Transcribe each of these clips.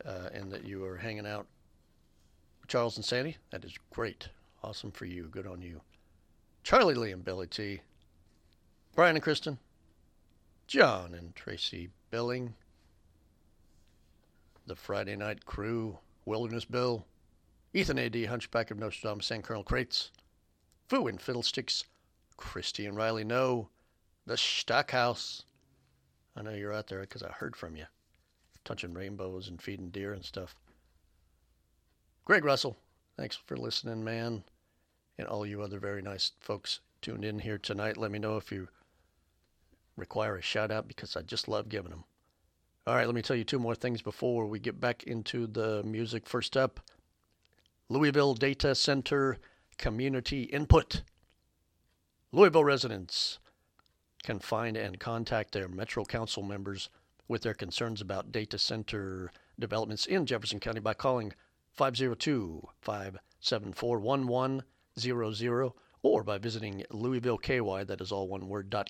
and that you are hanging out with Charles and Sandy. That is great. Awesome for you. Good on you. Charlie Lee and Billy T. Brian and Kristen. John and Tracy Billing. The Friday Night Crew. Wilderness Bill. Ethan A.D., Hunchback of Notre Dame, St. Colonel Crates. Foo and Fiddlesticks. Christy and Riley No. The Stockhouse. I know you're out there because I heard from you. Touching rainbows and feeding deer and stuff. Greg Russell, thanks for listening, man. And all you other very nice folks tuned in here tonight. Let me know if you require a shout out because I just love giving them. All right, let me tell you two more things before we get back into the music. First up, Louisville Data Center Community Input. Louisville residents can find and contact their Metro Council members with their concerns about data center developments in Jefferson County by calling 502-574-1100 or by visiting LouisvilleKY, that is all one word,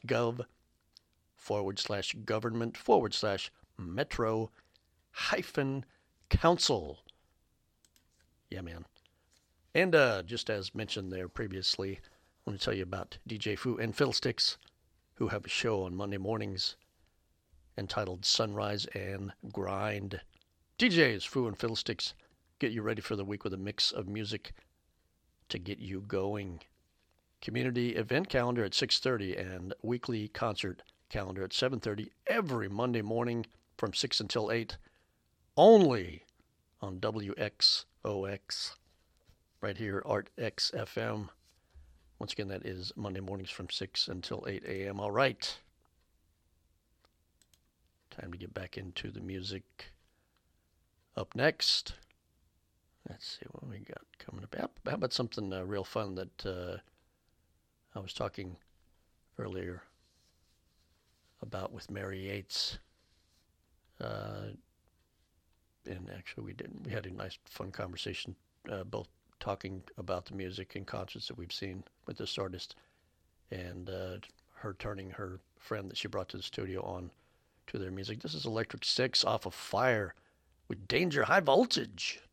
.gov/government/metro-council. Yeah, man. And just as mentioned there previously, I want to tell you about DJ Foo and Fiddlesticks, who have a show on Monday mornings entitled Sunrise and Grind. DJs Foo and Fiddlesticks get you ready for the week with a mix of music to get you going. Community event calendar at 6:30 and weekly concert calendar at 7:30 every Monday morning from 6 until 8, only on WXOX, right here, Art XFM. Once again, that is Monday mornings from 6 until 8 a.m. All right. Time to get back into the music. Up next, let's see what we got coming up. How about something real fun that I was talking earlier about with Mary Yates. And actually, we had a nice, fun conversation, both talking about the music and concerts that we've seen with this artist, and her turning her friend that she brought to the studio on to their music. This is Electric Six off of Fire with Danger High Voltage.